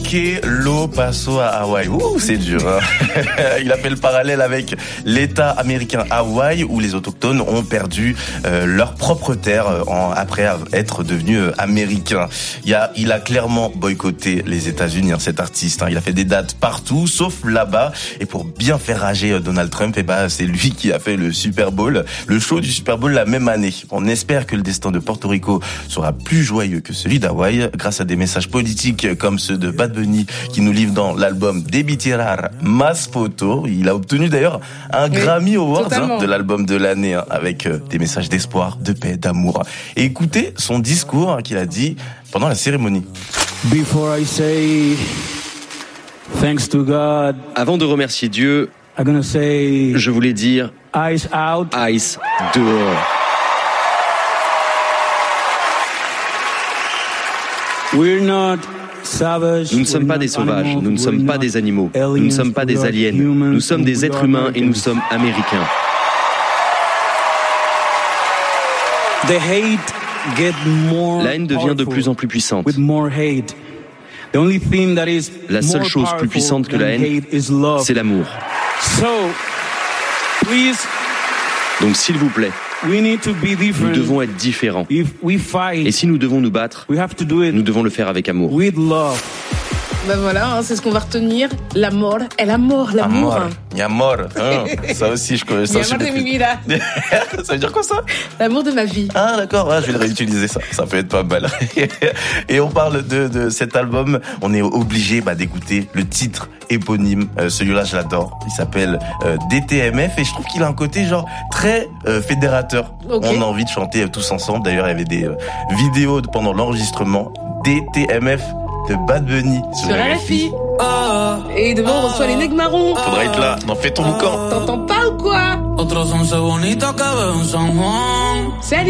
Que lo paso à Hawaï. Ouh, c'est dur. Hein. Il a fait le parallèle avec l'État américain Hawaï où les autochtones ont perdu leur propre terre après être devenus américains. Il a clairement boycotté les États-Unis, hein, cet artiste. Hein. Il a fait des dates partout, sauf là-bas. Et pour bien faire rager Donald Trump, c'est lui qui a fait le Super Bowl, le show du Super Bowl la même année. On espère que le destin de Porto Rico sera plus joyeux que celui d'Hawaï, grâce à des messages politiques comme ceux de Bad Bunny qui nous livre dans l'album Debí Tirar Más Fotos. Il a obtenu d'ailleurs un Grammy Award de l'album de l'année avec des messages d'espoir, de paix, d'amour. Et écoutez son discours qu'il a dit pendant la cérémonie. Before I say thanks to God, avant de remercier Dieu, je voulais dire eyes out, eyes dehors. We're not savage. Nous ne sommes pas des sauvages, nous ne sommes pas des animaux, nous ne sommes pas des aliens, nous sommes des êtres humains et nous sommes américains. La haine devient de plus en plus puissante. La seule chose plus puissante que la haine, c'est l'amour. Donc s'il vous plaît, nous devons être différents. Et si nous devons nous battre, nous devons le faire avec amour. Ben voilà, c'est ce qu'on va retenir. L'amour. Et l'amour. Mi amor. Ça aussi, je connais. Mi amor de mi vida. Ça veut dire quoi, ça? L'amour de ma vie. Ah, d'accord. Je vais le réutiliser, ça. Ça peut être pas mal. Et on parle de cet album. On est obligé d'écouter le titre éponyme. Celui-là, je l'adore. Il s'appelle DTMF et je trouve qu'il a un côté très fédérateur. Okay. On a envie de chanter tous ensemble. D'ailleurs, il y avait des vidéos pendant l'enregistrement. DTMF de Bad Bunny sur RFI. Et devant on reçoit les nègres marrons. Faudra être là, n'en fais ton boucan. T'entends pas ou quoi? Salut.